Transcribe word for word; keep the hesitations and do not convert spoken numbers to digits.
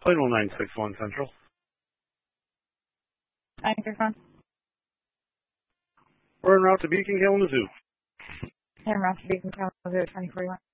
Plane one nine six one Central. Microphone. We're en route to Beacon Kalamazoo. En route to Beacon Kalamazoo, twenty forty-one.